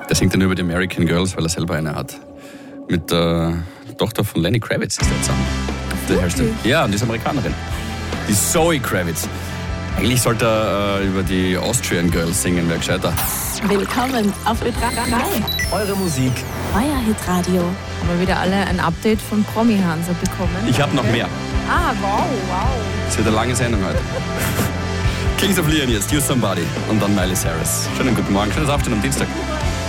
Der singt dann über die American Girls, weil er selber eine hat. Mit der Tochter von Lenny Kravitz ist der zusammen. Ja, und die ist Amerikanerin. Die Zoe Kravitz. Eigentlich sollte er über die Austrian Girls singen, wäre gescheiter. Willkommen auf Hitradio 3. Eure Musik. Euer Hitradio. Haben wir wieder alle ein Update von Promi Hansa bekommen? Ich habe noch mehr. Ah, wow. Es wird eine lange Sendung heute. Kings of Leon jetzt, You Somebody und dann Miley Cyrus. Schönen guten Morgen, schönes Aufstehen am Dienstag.